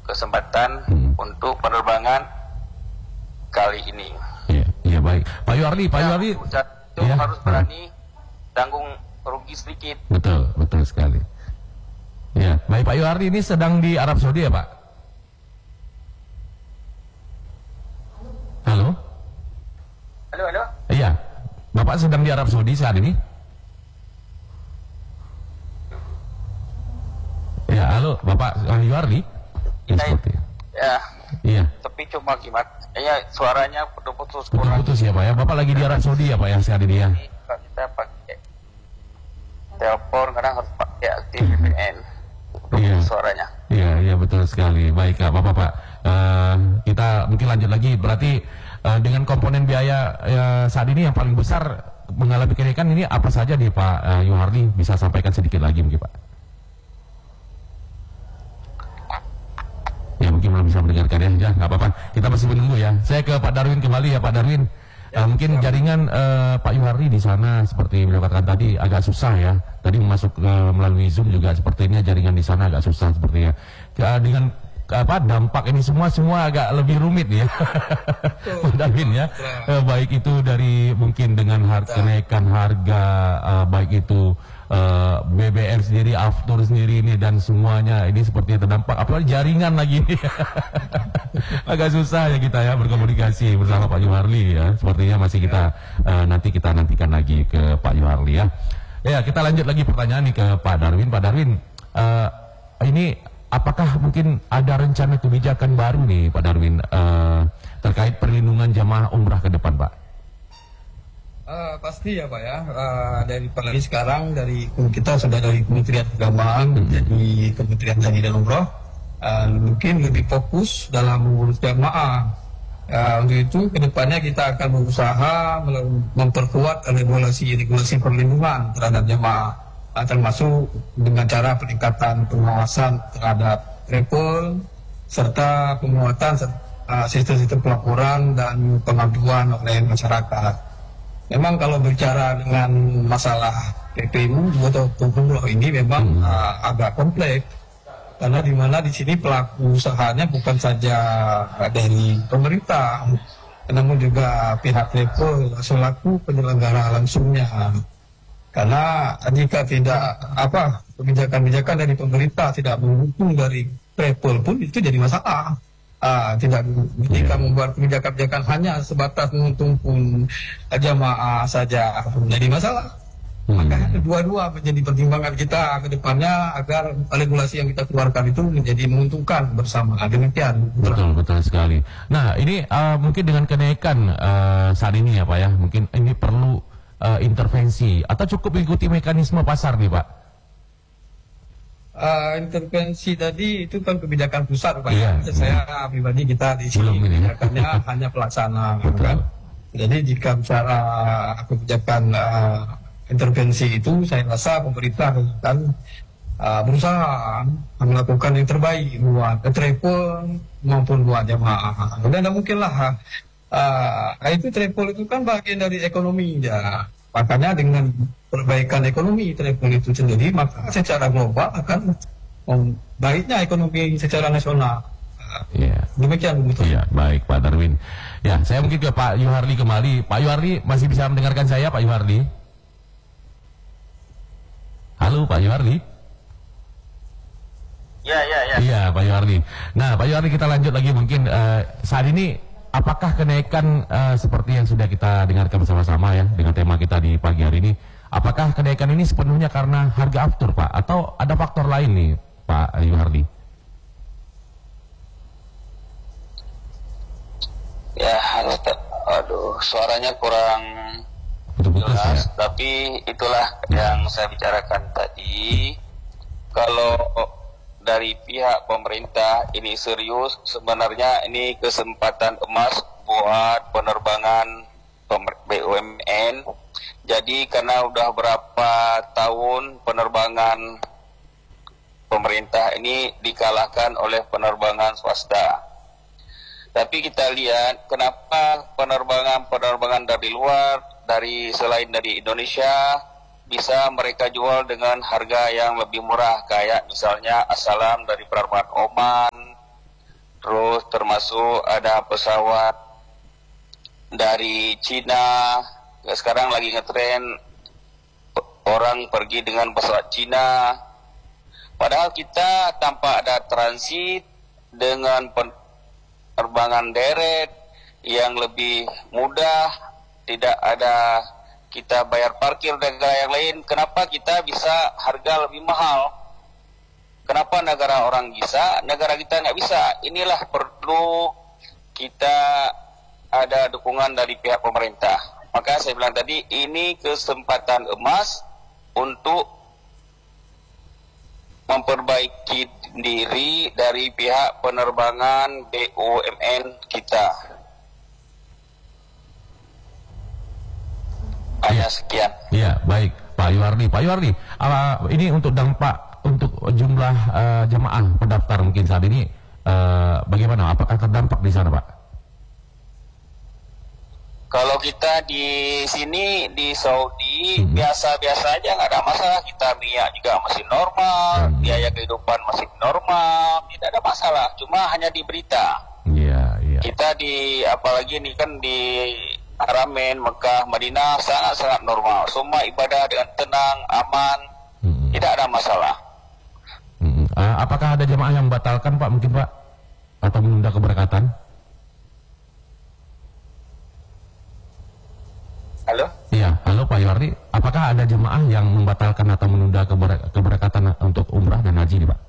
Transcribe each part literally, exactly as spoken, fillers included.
kesempatan hmm. untuk penerbangan kali ini. Iya, ya, baik. Pak Yuarli, Pak Ya, Yuarli, itu ya, harus berani tanggung rugi sedikit. betul, betul sekali. Ya, baik Pak Yuarli ini sedang di Arab Saudi ya Pak? Halo? Halo, halo. Iya, Bapak sedang di Arab Saudi saat ini? Ya, halo Bapak uh, Yuarli. Ya, Kita, seperti. ya, Iya. tapi cuma gimana? Ya, suaranya putus-putus kurang. Putus-putus ya Pak ya. Bapak lagi di Arab Saudi ya Pak yang saat ini ya? Kalau kita pakai telepon kadang harus pakai aktif V P N. Iya. Suaranya. Iya, iya betul sekali. Baik Kak, Bapak-bapak. Uh, kita mungkin lanjut lagi. Berarti uh, dengan komponen biaya uh, saat ini yang paling besar mengalami kenaikan ini apa saja nih Pak uh, Yuharli? Bisa sampaikan sedikit lagi mungkin Pak? Ya mungkin belum bisa mendengarkan ya, ya nggak apa-apa. Kita masih menunggu ya. Saya ke Pak Darwin kembali ya Pak Darwin. Ya, uh, mungkin ya. Jaringan uh, Pak Yuharli di sana seperti beliau katakan tadi agak susah ya. Tadi masuk uh, melalui Zoom juga sepertinya jaringan di sana agak susah sepertinya. Uh, dengan apa dampak ini semua semua agak lebih rumit ya. Pak Darwin ya. Uh, baik itu dari mungkin dengan harga, kenaikan harga, uh, baik itu Uh, B B M sendiri, Aftur sendiri ini dan semuanya ini sepertinya terdampak. Apalagi jaringan lagi ini agak susah ya kita ya berkomunikasi bersama Pak Yuharli ya. Sepertinya masih kita uh, nanti kita nantikan lagi ke Pak Yuharli ya. Ya kita lanjut lagi pertanyaan nih ke Pak Darwin. Pak Darwin, uh, ini apakah mungkin ada rencana kebijakan baru nih Pak Darwin uh, terkait perlindungan jamaah umrah ke depan Pak? Uh, pasti ya Pak ya, uh, dari apalagi sekarang dari kita sudah dari Kementerian Agama menjadi Kementerian Haji dan Umroh, uh, mungkin lebih fokus dalam mengurus jamaah. Uh, untuk itu kedepannya kita akan berusaha memperkuat regulasi-regulasi perlindungan terhadap jamaah, uh, termasuk dengan cara peningkatan pengawasan terhadap travel serta penguatan uh, sistem-sistem pelaporan dan pengaduan oleh masyarakat. Memang kalau bicara dengan masalah P P U atau umroh ini memang hmm. uh, agak kompleks karena di mana di sini pelaku usahanya bukan saja dari pemerintah, namun juga pihak travel selaku penyelenggara langsungnya. Karena jika tidak apa kebijakan-kebijakan dari pemerintah tidak mendukung dari travel pun itu jadi masalah. Ah, tidak jika membuat kebijakan-kebijakan hanya sebatas menguntungkan jamaah saja menjadi masalah. Hmm. Maka dua-dua menjadi pertimbangan kita ke depannya agar regulasi yang kita keluarkan itu menjadi menguntungkan bersama. Demikian. Betul, betul sekali. Nah, ini uh, mungkin dengan kenaikan uh, saat ini ya Pak ya, mungkin ini perlu uh, intervensi atau cukup mengikuti mekanisme pasar nih Pak? Uh, intervensi tadi itu kan kebijakan pusat Pak. Iya, saya iya. pribadi kita di sini kebijakannya hanya pelaksana kan. Jadi jika bicara kebijakan uh, intervensi itu saya rasa pemerintah akan uh, berusaha melakukan yang terbaik buat travel maupun buat jamaah. Dan tidak mungkinlah uh, itu travel itu kan bagian dari ekonomi ya. Makanya dengan perbaikan ekonomi travel itu sendiri, maka secara global akan baiknya ekonomi secara nasional. Yeah. Demikian betul. Ya, baik Pak Darwin. Ya, saya mungkin ke Pak Yuharli kembali. Pak Yuharli masih bisa mendengarkan saya, Pak Yuharli? Halo, Pak Yuharli? Ya, ya, ya. Iya, Pak Yuharli. Nah, Pak Yuharli kita lanjut lagi mungkin uh, saat ini. Apakah kenaikan uh, seperti yang sudah kita dengarkan bersama-sama ya dengan tema kita di pagi hari ini, apakah kenaikan ini sepenuhnya karena harga aftur Pak atau ada faktor lain nih Pak Yuharli? Ya, aduh suaranya kurang Putus-putus, jelas, ya? tapi itulah yang saya bicarakan tadi. Kalau dari pihak pemerintah ini serius, sebenarnya ini kesempatan emas buat penerbangan B U M N. Jadi karena udah berapa tahun penerbangan pemerintah ini dikalahkan oleh penerbangan swasta. Tapi kita lihat kenapa penerbangan-penerbangan dari luar, dari selain dari Indonesia bisa mereka jual dengan harga yang lebih murah, kayak misalnya Assalam dari penerbangan Oman, termasuk ada pesawat dari Cina. Sekarang lagi ngetren orang pergi dengan pesawat Cina. Padahal kita tanpa ada transit dengan penerbangan deret yang lebih mudah, tidak ada kita bayar parkir dan negara yang lain. Kenapa kita bisa harga lebih mahal? Kenapa negara orang bisa, negara kita nggak bisa? Inilah perlu kita ada dukungan dari pihak pemerintah. Maka saya bilang tadi, ini kesempatan emas untuk memperbaiki diri dari pihak penerbangan B U M N kita. Hanya sekian. Iya, baik, Pak Yuwardi. Pak Yuwardi, uh, ini untuk dampak untuk jumlah uh, jemaah pendaftar mungkin saat ini uh, bagaimana? Apakah terdampak di sana, Pak? Kalau kita di sini di Saudi hmm. biasa-biasa aja, nggak ada masalah. Kita minyak juga masih normal, hmm. biaya kehidupan masih normal, tidak ada masalah. Cuma hanya di berita. Iya, iya. Kita di apalagi ini kan di Haramain, Mekah, Madinah sangat-sangat normal. Semua ibadah dengan tenang, aman, hmm. tidak ada masalah. Hmm. Uh, apakah ada jemaah yang membatalkan, Pak, mungkin, Pak? Atau menunda keberangkatan? Halo? Iya, halo Pak Yuwardi. Apakah ada jemaah yang membatalkan atau menunda keber keberangkatan untuk umrah dan haji nih, Pak?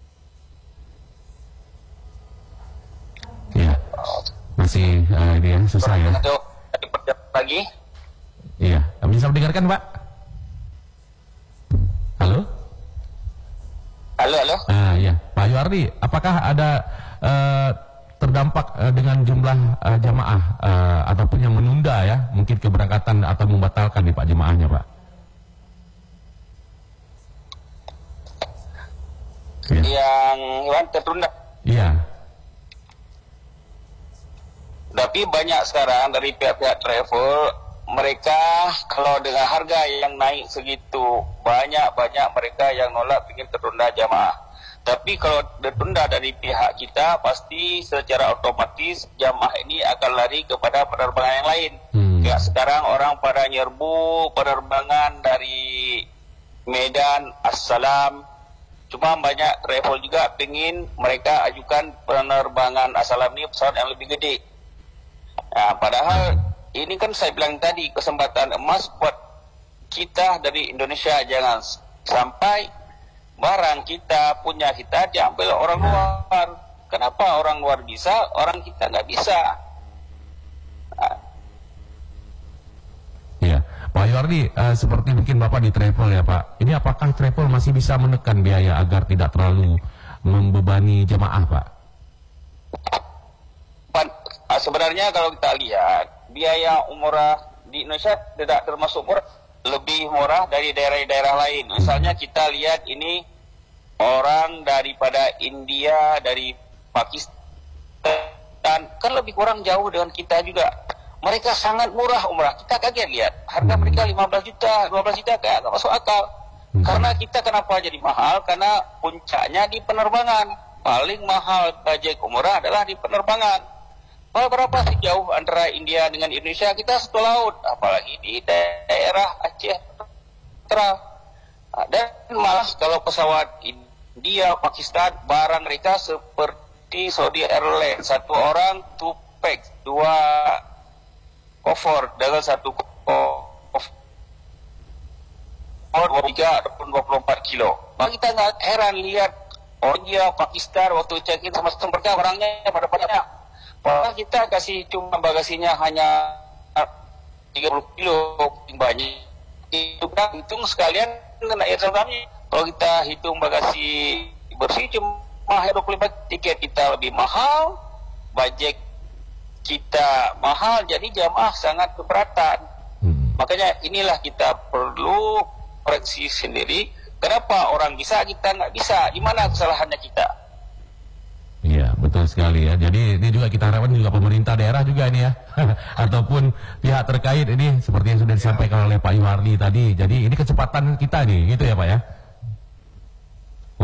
Iya, masih uh, ini ya, susah ya. Lagi? Iya, bisa mendengarkan, Pak? Halo? Halo, halo? Ah, iya, Pak Yuwardi, apakah ada uh, terdampak uh, dengan jumlah uh, jamaah uh, ataupun yang menunda ya, mungkin keberangkatan atau membatalkan nih Pak jemaahnya, Pak? Ya. Yang Iwan tertunda. Iya. Tapi banyak sekarang dari pihak-pihak travel, mereka kalau dengan harga yang naik segitu, banyak-banyak mereka yang nolak ingin tertunda jamaah. Tapi kalau ditunda dari pihak kita, pasti secara otomatis jamaah ini akan lari kepada penerbangan yang lain. Hmm. Kayak sekarang orang pada nyerbu penerbangan dari Medan, Assalam. Cuma banyak travel juga pengen mereka ajukan penerbangan Assalam ini pesawat yang lebih gede. Nah, padahal ini kan saya bilang tadi, kesempatan emas buat kita dari Indonesia. Jangan sampai barang kita, punya kita diambil orang luar. Kenapa orang luar bisa, orang kita nggak bisa? Nah. Ya, Pak Yuwardi, uh, seperti mungkin Bapak di travel ya Pak. Ini apakah travel masih bisa menekan biaya agar tidak terlalu membebani jemaah, Pak? Sebenarnya kalau kita lihat, biaya umrah di Indonesia tidak termasuk murah, lebih murah dari daerah-daerah lain. Misalnya kita lihat ini orang daripada India, dari Pakistan, kan lebih kurang jauh dengan kita juga. Mereka sangat murah umrah. Kita kaget lihat, harga mereka lima belas juta, dua belas juta, kayak nggak masuk akal. Karena kita kenapa jadi mahal? Karena puncaknya di penerbangan. Paling mahal budget umrah adalah di penerbangan. Berapa sih jauh antara India dengan Indonesia? Kita satu laut, apalagi di daerah Aceh Tenggara. Dan malah kalau pesawat India, Pakistan, barang mereka seperti Saudi Airlines, satu orang two pack, dua cover dengan satu cover dua tiga ataupun dua puluh empat kilo. Maka kita nggak heran lihat oh India, Pakistan waktu check-in sama mereka orangnya pada banyak. Padahal kita kasih cuma bagasinya hanya tiga puluh kilo, banyak. Itu kan hitung sekalian kena air kami. Kalau kita hitung bagasi bersih cuma dua puluh lima, tiket kita lebih mahal, budget kita mahal, jadi jamaah sangat keberatan. Hmm. Makanya inilah kita perlu koreksi sendiri. Kenapa orang bisa, kita nggak bisa? Di mana kesalahannya kita? Iya, betul sekali ya. Jadi ini juga kita harapkan juga pemerintah daerah juga ini ya, ataupun pihak terkait ini seperti yang sudah disampaikan oleh Pak Yuwardi tadi. Jadi ini kecepatan kita nih, gitu ya Pak ya,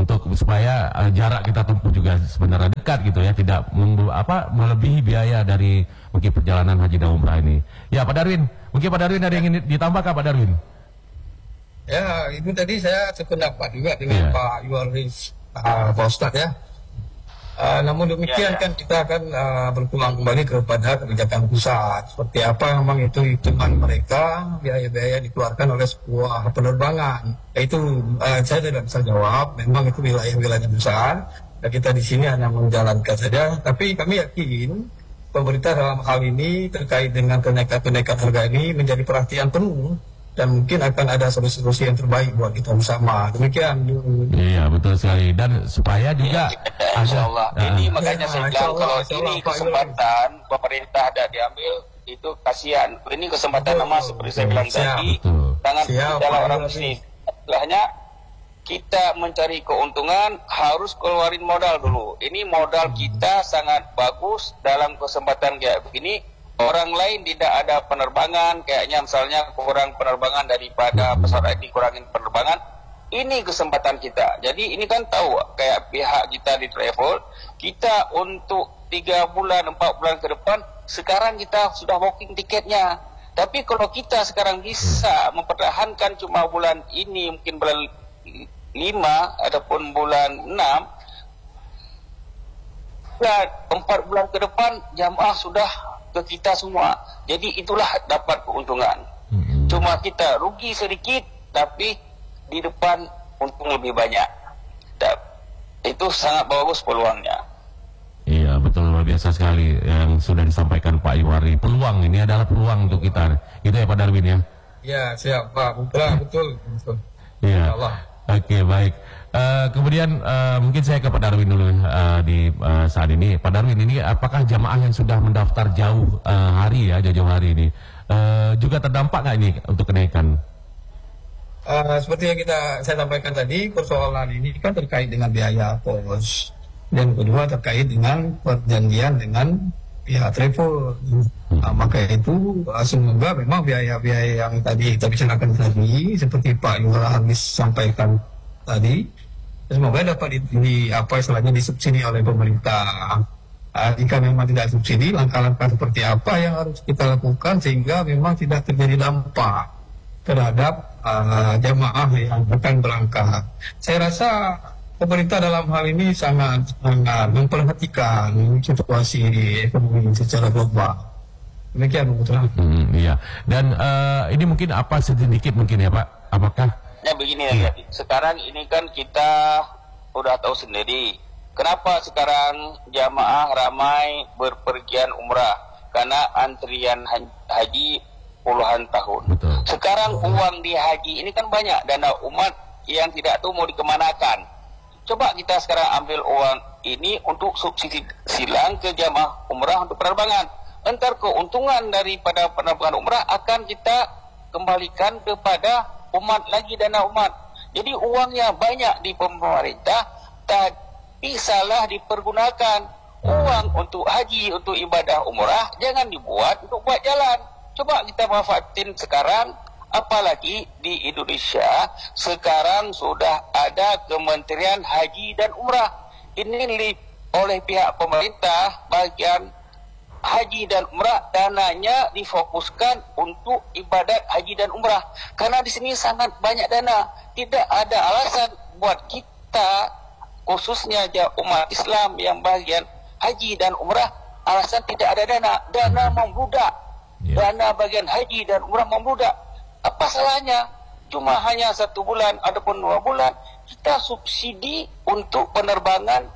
untuk supaya uh, jarak kita tempuh juga sebenarnya dekat gitu ya, tidak membu- apa melebihi biaya dari mungkin perjalanan haji dan umrah ini. Ya Pak Darwin, mungkin Pak Darwin ada yang ingin ditambahkan Pak Darwin? Ya, itu tadi saya sependapat juga dengan yeah. Pak Yuwaris, uh, Pak Ustadz ya. Uh, namun demikian yeah, yeah. kan kita akan uh, berpulang kembali kepada kebijakan pusat. Seperti apa memang itu hitungan mereka, biaya-biaya dikeluarkan oleh sebuah penerbangan. Itu uh, saya tidak bisa jawab, memang itu wilayah-wilayah besar. Dan kita di sini hanya menjalankan saja. Tapi kami yakin pemerintah dalam hal ini terkait dengan kenaikan-kenaikan harga ini menjadi perhatian penuh. Dan mungkin akan ada solusi-solusi yang terbaik buat kita bersama. Demikian. Iya, betul sekali. Dan supaya juga ya, insya Allah. ada, ini uh, makanya saya bilang kalau ini kesempatan pemerintah ada diambil, itu kasihan. Ini kesempatan nama seperti saya bilang siap, tadi. Tangan kita orang muslim. Setelahnya kita mencari keuntungan harus keluarin modal dulu. Ini modal kita sangat bagus dalam kesempatan kayak begini. Orang lain tidak ada penerbangan, kayaknya misalnya kurang penerbangan daripada pesawat ini, kurangin penerbangan. Ini kesempatan kita. Jadi ini kan tahu kayak pihak kita di travel, kita untuk tiga bulan, empat bulan ke depan, sekarang kita sudah booking tiketnya. Tapi kalau kita sekarang bisa mempertahankan cuma bulan ini, mungkin bulan lima ataupun bulan enam, dan empat bulan ke depan jamaah sudah ke kita semua. Jadi itulah dapat keuntungan. Hmm. Cuma kita rugi sedikit, tapi di depan untung lebih banyak. Dan itu sangat bagus peluangnya. Iya, betul, luar biasa sekali yang sudah disampaikan Pak Iwari. Peluang ini adalah peluang untuk kita. Itu ya Pak Darwin ya? Ya, siap Pak. Betul, betul. betul. Iya. Oke, baik. Uh, kemudian uh, mungkin saya ke Pak Darwin dulu uh, di uh, saat ini. Pak Darwin, ini apakah jamaah yang sudah mendaftar jauh uh, hari ya, jauh hari ini uh, juga terdampak nggak ini untuk kenaikan? Uh, seperti yang kita saya sampaikan tadi, persoalan ini kan terkait dengan biaya pos, dan kedua terkait dengan perjanjian dengan pihak travel. Hmm. Uh, maka itu uh, semoga memang biaya-biaya yang tadi kita bicarakan tadi, seperti Pak Yuwaris sampaikan tadi, semoga dapat di, di apa istilahnya disubsidi oleh pemerintah. Uh, jika memang tidak subsidi, langkah-langkah seperti apa yang harus kita lakukan sehingga memang tidak terjadi dampak terhadap uh, jamaah yang akan berangkat. Saya rasa pemerintah dalam hal ini sangat sangat memperhatikan situasi ekonomi secara global. Demikian betul. Hmm, iya. Dan uh, ini mungkin apa sedikit mungkin ya Pak? Apakah Ya begini ya, sekarang ini kan kita udah tahu sendiri kenapa sekarang jamaah ramai berpergian umrah, karena antrian haji puluhan tahun. Betul. Sekarang uang di haji ini kan banyak, dana umat yang tidak tahu mau dikemanakan. Coba kita sekarang ambil uang ini untuk subsidi silang ke jamaah umrah untuk penerbangan. Entar keuntungan daripada penerbangan umrah akan kita kembalikan kepada umat lagi, dana umat. Jadi uangnya banyak di pemerintah, tapi salah dipergunakan. Uang untuk haji, untuk ibadah umrah, jangan dibuat untuk buat jalan. Coba kita manfaatin sekarang, apalagi di Indonesia sekarang sudah ada Kementerian Haji dan Umrah. Ini oleh pihak pemerintah bagian haji dan umrah, dananya difokuskan untuk ibadat haji dan umrah. Karena di sini sangat banyak dana. Tidak ada alasan buat kita, khususnya umat Islam yang bagian haji dan umrah, alasan tidak ada dana. Dana membludak. Dana bagian haji dan umrah membludak. Apa salahnya? Cuma hanya satu bulan ataupun dua bulan, kita subsidi untuk penerbangan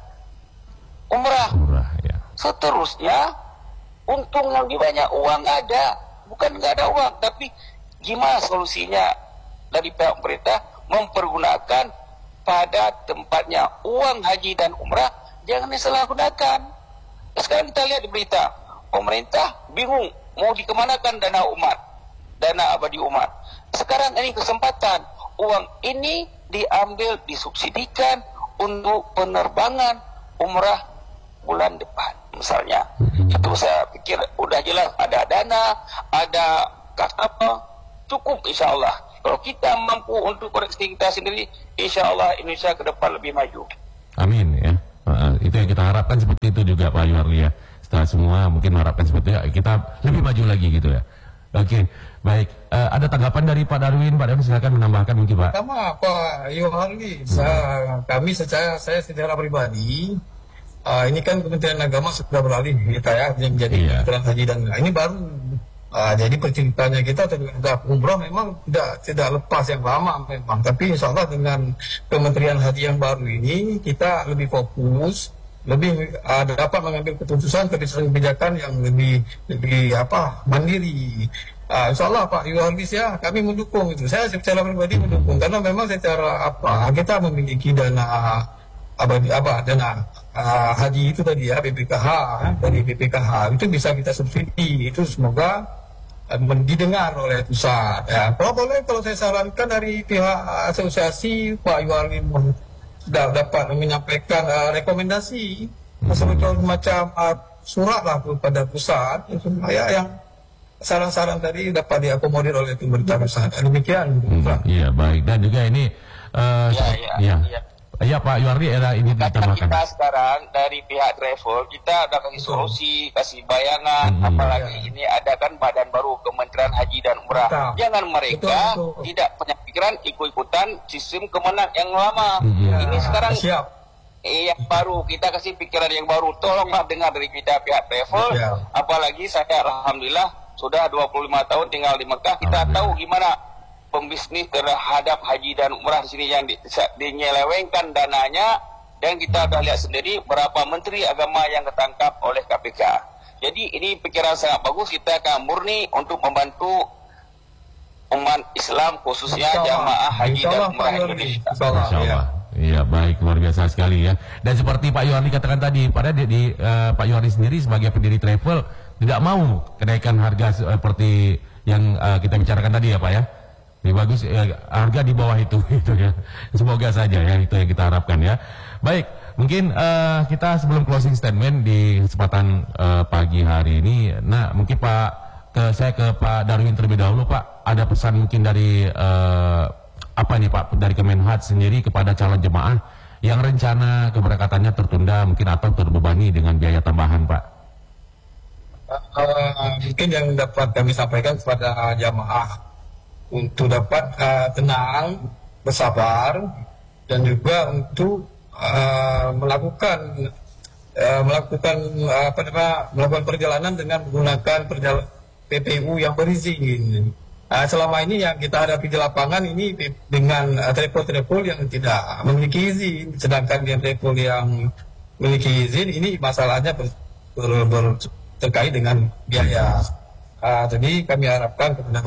umrah. Umrah ya. Seterusnya, untung lebih banyak, uang ada, bukan nggak ada uang, tapi gimana solusinya dari pihak pemerintah mempergunakan pada tempatnya uang haji dan umrah, jangan disalahgunakan. Sekarang kita lihat di berita, pemerintah bingung mau dikemanakan dana umat, dana abadi umat. Sekarang ini kesempatan, uang ini diambil, disubsidikan untuk penerbangan umrah bulan depan misalnya. Itu saya pikir udah jelas, ada dana, ada apa, cukup insya Allah. Kalau kita mampu untuk koreksi kita sendiri, insya Allah Indonesia ke depan lebih maju. Amin ya. Uh, itu yang kita harapkan seperti itu juga Pak Yuharli ya. Setelah semua mungkin mengharapkan seperti itu, kita lebih maju lagi gitu ya. Oke, baik. Uh, ada tanggapan dari Pak Darwin, Pak Darwin silakan menambahkan mungkin Pak. Sama Pak Yuharli, hmm. kami secara saya secara pribadi, uh, ini kan Kementerian Agama sudah beralih kita ya, menjadi iya. Kementerian Haji dan Umrah. Ini baru, uh, jadi perceritanya kita terhadap umrah memang tidak tidak lepas yang lama memang. Tapi insya Allah dengan Kementerian Haji yang baru ini kita lebih fokus, lebih uh, dapat mengambil keputusan kebijakan yang lebih lebih apa mandiri. Uh, Insya Allah Pak Yuharli ya kami mendukung itu. Saya secara pribadi mendukung karena memang secara apa kita memiliki dana abadi apa dana uh, haji itu tadi ya B P K H dari B P K H itu bisa kita subsidi, itu semoga uh, didengar oleh pusat. Ya, kalau boleh kalau saya sarankan dari pihak asosiasi Pak Yuharli sudah dapat menyampaikan uh, rekomendasi semacam macam uh, surat lah kepada pusat supaya yang saran-saran tadi dapat diakomodir oleh pemerintah pusat. Demikian. Hmm, iya baik, dan juga ini uh, ya, ya, ya. ya. Ya Pak Yuharli era ini ditambahkan. Kita sekarang dari pihak travel kita udah kasih solusi, kasih bayangan, hmm, apalagi ya. ini ada kan Badan Baru Kementerian Haji dan Umrah. Betul. Jangan mereka betul, betul. tidak punya pikiran ikut-ikutan sistem kemenang yang lama. Hmm, ya. Ini sekarang siap. Eh, yang baru, kita kasih pikiran yang baru. Tolonglah dengar dari kita pihak travel. Ya. Apalagi saya alhamdulillah sudah dua puluh lima tahun tinggal di Mekah, kita tahu gimana pembisnis terhadap haji dan umrah di sini yang di, dinyelewengkan dananya, dan kita sudah lihat sendiri berapa menteri agama yang ketangkap oleh K P K. Jadi ini pikiran sangat bagus, kita akan murni untuk membantu umat Islam khususnya jamaah haji dan umrah Indonesia. Insyaallah. Iya baik, luar biasa sekali ya. Dan seperti Pak Yuharli katakan tadi, pada di, di uh, Pak Yuharli sendiri sebagai pendiri travel tidak mau kenaikan harga seperti yang uh, kita bicarakan tadi ya Pak ya. Lebih bagus ya, harga di bawah itu itu ya. Semoga saja ya itu yang kita harapkan ya. Baik, mungkin uh, kita sebelum closing statement di kesempatan uh, pagi hari ini, nah mungkin Pak ke saya ke Pak Darwin terlebih dahulu Pak, ada pesan mungkin dari uh, apa nih Pak dari Kemenhad sendiri kepada calon jemaah yang rencana keberangkatannya tertunda mungkin atau terbebani dengan biaya tambahan Pak? Uh, mungkin yang dapat kami sampaikan kepada jamaah untuk dapat uh, tenang, bersabar, dan juga untuk uh, melakukan uh, melakukan uh, apa namanya melakukan perjalanan dengan menggunakan perjalanan P P U yang berizin. Uh, selama ini yang kita hadapi di lapangan ini dengan uh, travel-travel yang tidak memiliki izin, sedangkan yang travel yang memiliki izin ini masalahnya ber, ber, ber, terkait dengan biaya. Uh, jadi kami harapkan kepada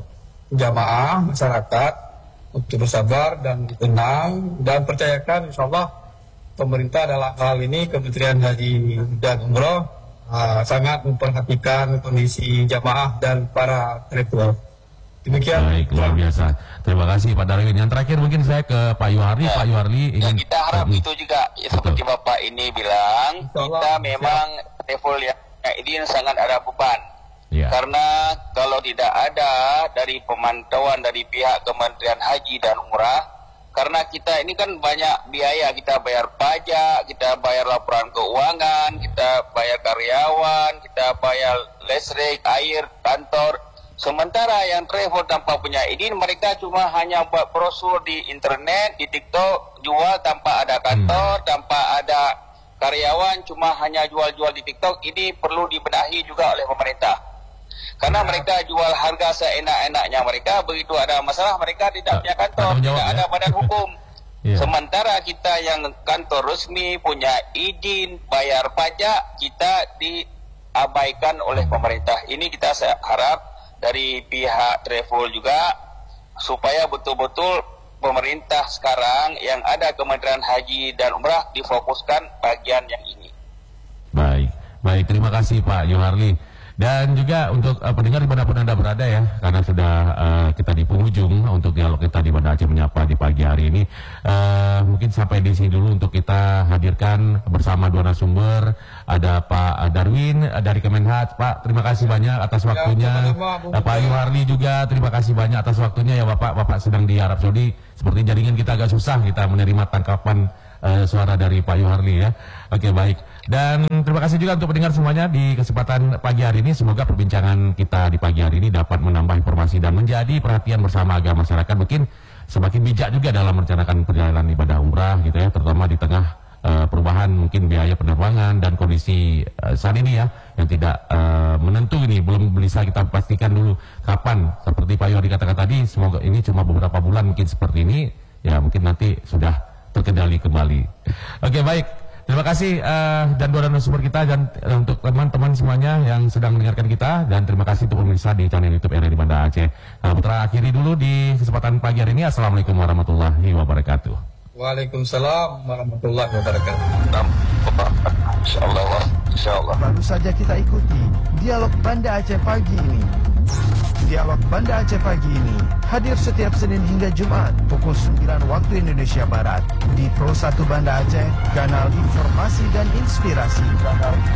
jamaah masyarakat untuk bersabar dan tenang dan percayakan insya Allah pemerintah dalam hal ini Kementerian Haji dan Umrah uh, sangat memperhatikan kondisi jamaah dan para travel. Demikian. Baik, luar biasa. Terima kasih Pak Darwin. Yang terakhir mungkin saya ke Pak Yuharli. Ya, Pak Yuharli ingin ya, kita harap hmm. itu juga ya, seperti Bapak ini bilang, kita memang travel yang ini sangat ada beban. Ya. Karena kalau tidak ada dari pemantauan dari pihak Kementerian Haji dan Umrah, karena kita ini kan banyak biaya, kita bayar pajak, kita bayar laporan keuangan, kita bayar karyawan, kita bayar listrik, air, kantor. Sementara yang travel tanpa punya izin, mereka cuma hanya buat brosur di internet, di TikTok, jual tanpa ada kantor, hmm. tanpa ada karyawan, cuma hanya jual-jual di TikTok. Ini perlu dibenahi juga oleh pemerintah. Karena mereka jual harga seenak-enaknya mereka, begitu ada masalah mereka tidak punya kantor, tidak ada badan hukum. Yeah. Sementara kita yang kantor resmi, punya izin, bayar pajak, kita diabaikan oleh pemerintah. Ini kita harap dari pihak travel juga, supaya betul-betul pemerintah sekarang yang ada Kementerian Haji dan Umrah difokuskan bagian yang ini. Baik, baik terima kasih Pak Yuharli. Dan juga untuk uh, pendengar dimanapun Anda berada ya, karena sudah uh, kita di penghujung untuk dialog kita di Banda Aceh Menyapa di pagi hari ini. Uh, mungkin sampai di sini dulu untuk kita hadirkan bersama dua narasumber. Ada Pak Darwin uh, dari Kemenhaj. Pak, terima kasih banyak atas waktunya. Ya, Pak Yuharli juga terima kasih banyak atas waktunya ya Bapak. Bapak sedang di Arab Saudi. Seperti jaringan kita agak susah kita menerima tangkapan uh, suara dari Pak Yuharli ya. Oke, baik. Dan terima kasih juga untuk pendengar semuanya di kesempatan pagi hari ini. Semoga perbincangan kita di pagi hari ini dapat menambah informasi dan menjadi perhatian bersama agar masyarakat mungkin semakin bijak juga dalam merencanakan perjalanan ibadah umrah gitu ya, terutama di tengah uh, perubahan mungkin biaya penerbangan dan kondisi uh, saat ini ya yang tidak uh, menentu ini, belum bisa kita pastikan dulu kapan. Seperti Pak Yohari katakan tadi, semoga ini cuma beberapa bulan mungkin seperti ini, ya mungkin nanti sudah terkendali kembali. Oke, baik. Terima kasih uh, dan dua narasumber kita dan uh, untuk teman-teman semuanya yang sedang mendengarkan kita, dan terima kasih untuk pemirsa di channel YouTube R R I Banda Aceh. Uh, putra akhiri dulu di kesempatan pagi hari ini. Assalamualaikum warahmatullahi wabarakatuh. Waalaikumsalam warahmatullahi wabarakatuh. Insyaallah, insyaallah. Baru saja kita ikuti dialog Banda Aceh pagi ini. Dialog Banda Aceh pagi ini hadir setiap Senin hingga Jumat pukul sembilan waktu Indonesia Barat di Pro satu Banda Aceh, kanal informasi dan inspirasi.